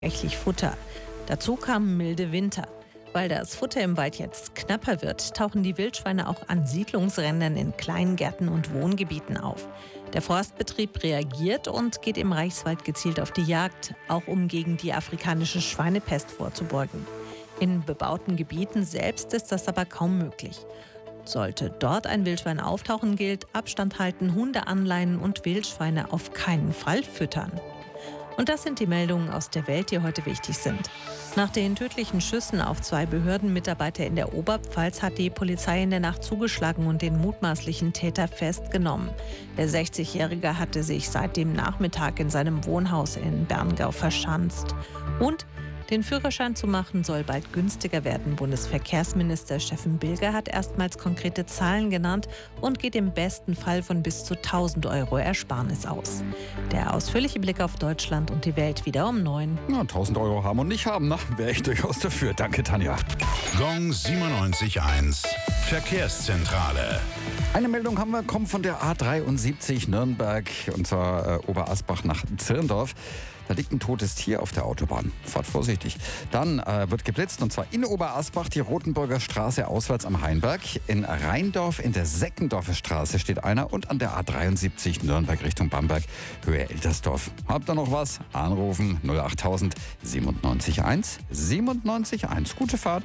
reichlich Futter. Dazu kamen milde Winter. Weil das Futter im Wald jetzt knapper wird, tauchen die Wildschweine auch an Siedlungsrändern in Kleingärten und Wohngebieten auf. Der Forstbetrieb reagiert und geht im Reichswald gezielt auf die Jagd, auch um gegen die afrikanische Schweinepest vorzubeugen. In bebauten Gebieten selbst ist das aber kaum möglich. Sollte dort ein Wildschwein auftauchen, gilt Abstand halten, Hunde anleihen und Wildschweine auf keinen Fall füttern. Und das sind die Meldungen aus der Welt, die heute wichtig sind. Nach den tödlichen Schüssen auf 2 Behördenmitarbeiter in der Oberpfalz hat die Polizei in der Nacht zugeschlagen und den mutmaßlichen Täter festgenommen. Der 60-Jährige hatte sich seit dem Nachmittag in seinem Wohnhaus in Berngau verschanzt. Und den Führerschein zu machen soll bald günstiger werden. Bundesverkehrsminister Steffen Bilger hat erstmals konkrete Zahlen genannt und geht im besten Fall von bis zu 1.000 € Ersparnis aus. Der ausführliche Blick auf Deutschland und die Welt wieder um 9. Ja, 1.000 € haben und nicht haben, wäre ich durchaus dafür. Danke, Tanja. Gong 97.1 Verkehrszentrale. Eine Meldung kommt von der A73 Nürnberg, und zwar Oberasbach nach Zirndorf. Da liegt ein totes Tier auf der Autobahn. Fahrt vorsichtig. Dann wird geblitzt, und zwar in Oberasbach die Rotenburger Straße auswärts am Hainberg. In Rheindorf in der Seckendorfer Straße steht einer und an der A73 Nürnberg Richtung Bamberg, Höhe Eltersdorf. Habt ihr noch was? Anrufen 08000 97.1 97.1. Gute Fahrt.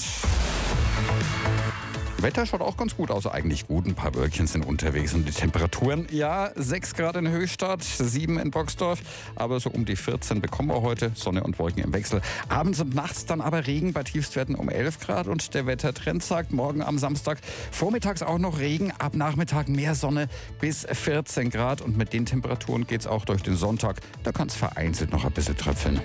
Wetter schaut auch ganz gut aus, eigentlich gut. Ein paar Wölkchen sind unterwegs und die Temperaturen, ja, 6 Grad in Höchstadt, 7 in Boxdorf, aber so um die 14 bekommen wir heute, Sonne und Wolken im Wechsel. Abends und nachts dann aber Regen bei Tiefstwerten um 11 Grad und der Wettertrend sagt, morgen am Samstag vormittags auch noch Regen, ab Nachmittag mehr Sonne bis 14 Grad und mit den Temperaturen geht's auch durch den Sonntag. Da kann es vereinzelt noch ein bisschen tröpfeln.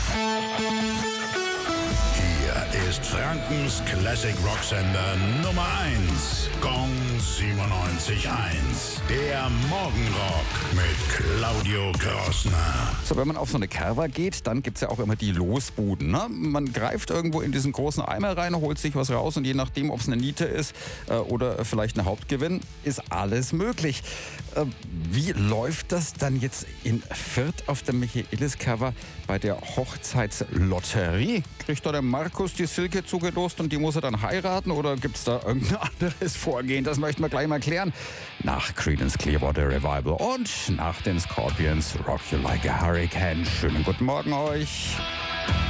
Hier ist Frankens Classic Rocksender Nummer 1. Gong 97.1. Der Morgenrock mit Claudio Krossner. So, wenn man auf so eine Kerwa geht, dann gibt's ja auch immer die Losbuden. Ne? Man greift irgendwo in diesen großen Eimer rein, holt sich was raus und je nachdem, ob es eine Niete ist oder vielleicht ein Hauptgewinn, ist alles möglich. Wie läuft das dann jetzt in Fürth auf der Michaelis-Kerwa bei der Hochzeitslotterie? Kriegt da der Markus die Silke zugelost und die muss er dann heiraten oder gibt's da irgendein anderes Vorgehen? Das möchten wir gleich mal klären. Nach Creedence Clearwater Revival und nach den Scorpions Rock You Like a Hurricane. Schönen guten Morgen euch.